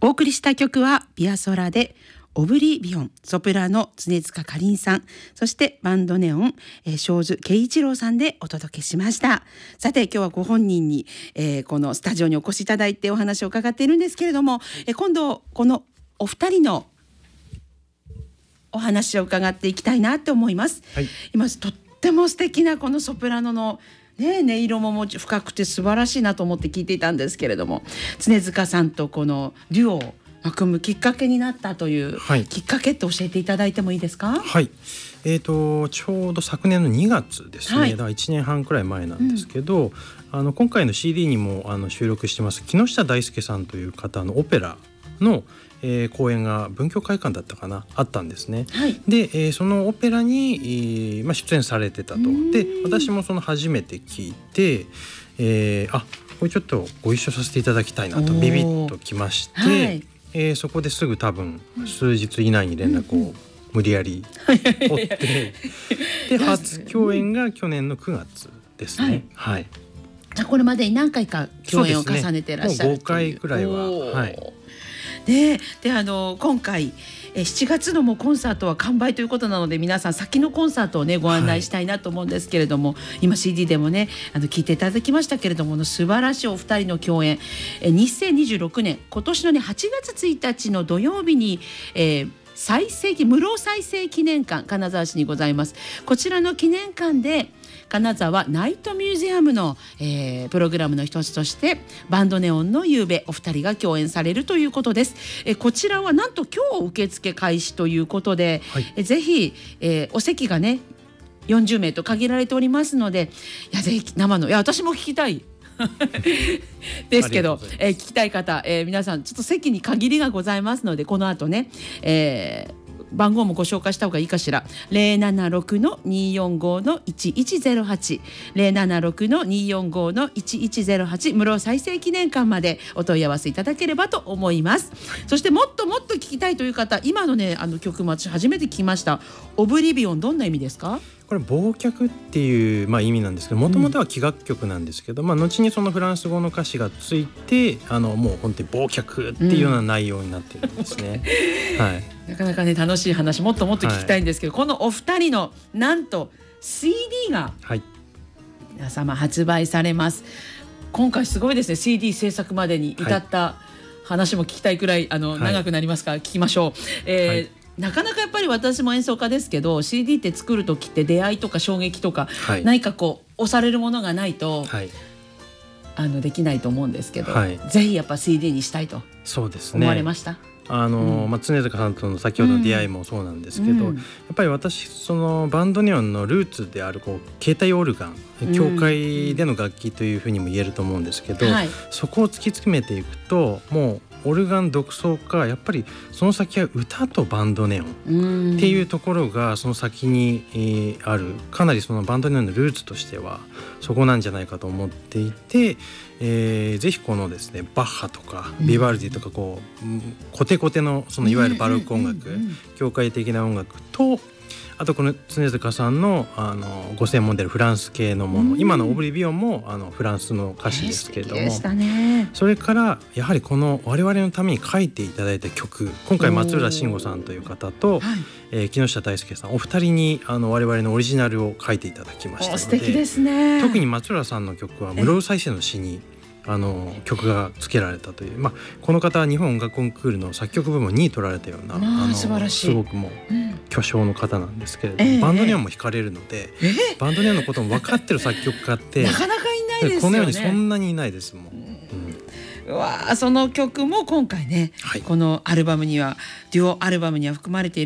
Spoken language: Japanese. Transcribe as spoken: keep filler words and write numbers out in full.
お送りした曲はビアソラでオブリビオン、ソプラノ常塚かりんさん、そしてバンドネオン、えー、庄司圭一郎さんでお届けしました。さて今日はご本人に、えー、このスタジオにお越しいただいてお話を伺っているんですけれども、えー、今度このお二人のお話を伺っていきたいなと思います、はい、今とっても素敵なこのソプラノのね、音色ももち深くて素晴らしいなと思って聞いていたんですけれども、常塚さんとこのデュオを組むきっかけになったという、はい、きっかけって教えていただいてもいいですか？ はい、えーと、ちょうど昨年のにがつですね、はい、だからいちねんはんくらい前なんですけど、うん、あの今回の シーディー にもあの収録してます木下大輔さんという方のオペラのえー、公演が文教会館だったかなあったんですね、はい、で、えー、そのオペラに、えーまあ、出演されてたと。で私もその初めて聞いて、えー、あこれちょっとご一緒させていただきたいなとビビッときまして、はい、えー、そこですぐ多分数日以内に連絡を無理やり取ってで初共演が去年のくがつですね、はい、 はい、これまでに何回か共演を重ねてらっしゃるという、 もうごかいくらいは、はい、 で, であの今回えしちがつのもうコンサートは完売ということなので、皆さん先のコンサートをねご案内したいなと思うんですけれども、はい、今 シーディー でもねあの聞いていただきましたけれども、素晴らしいお二人の共演、えにせんにじゅうろくねん今年のねはちがつついたちの土曜日に、えー再生無料再生記念館金沢市にございます。こちらの記念館で金沢ナイトミュージアムの、えー、プログラムの一つとしてバンドネオンの夕べお二人が共演されるということです。えー、こちらはなんと今日受付開始ということで、はい、えー、ぜひ、えー、お席がねよんじゅうめいと限られておりますので、いやぜひ生のいや私も聞きたいですけど、えー、聞きたい方、えー、皆さんちょっと席に限りがございますので、この後ね、えー番号もご紹介した方がいいかしら。 ゼロななろくのにーよんごのいちいちゼロはち ゼロななろくのにーよんごのいちいちゼロはち無料再生記念館までお問い合わせいただければと思います。そしてもっともっと聞きたいという方、今のねあの曲も私初めて聞きました。オブリビオン、どんな意味ですか？ これ忘却っていう、まあ、意味なんですけど、もともとは器楽曲なんですけど、うん、まあ、後にそのフランス語の歌詞がついて、あのもう本当に忘却っていうような内容になってるんですね、うん、はい、 なかなかね楽しい話もっともっと聞きたいんですけど、はい、このお二人のなんと シーディー が皆様発売されます、はい、今回すごいですね。 シーディー 制作までに至った話も聞きたいくらいあの、はい、長くなりますから聞きましょう、えーはい、なかなかやっぱり私も演奏家ですけど シーディー って作る時って出会いとか衝撃とか、はい、何かこう押されるものがないと、はい、あのできないと思うんですけど、はい、ぜひやっぱ シーディー にしたいと思われました。 あの、うんまあ、常塚さんとの先ほどの出会いもそうなんですけど、うん、やっぱり私そのバンドネオンのルーツであるこう携帯オルガン、教会での楽器というふうにも言えると思うんですけど、はい、そこを突き詰めていくともうオルガン独奏かやっぱりその先は歌とバンドネオンっていうところがその先に、えー、あるかなりそのバンドネオンのルーツとしてはそこなんじゃないかと思っていて、えー、ぜひこのですねバッハとかビバルディとかこう、うん、コテコテのそのいわゆるバロック音楽、うんうんうんうん、教会的な音楽とあとこの常塚さん の, あのご専門であるフランス系のもの、うん、今のオブリビオンもあのフランスの歌詞ですけれども、ね、それからやはりこの我々のために書いていただいた曲、今回松浦慎吾さんという方と、はいえー、木下大輔さんお二人にあの我々のオリジナルを書いていただきましたので、 素敵ですね。 特に松浦さんの曲は無料再生の詩にあの曲がつけられたという、まあ、この方は日本音楽コンクールの作曲部門に取られたような、 まあ、あの素晴らしいすごくもう巨匠の方なんですけれども、えー、バンドネオンも弾かれるので、えー、バンドネオンのことも分かってる作曲家ってなかなかいないですよね。 このようにそんなにいないですもん、うんうん、うわその曲も今回ね、はい、このアルバムにはデュオアルバムには含まれている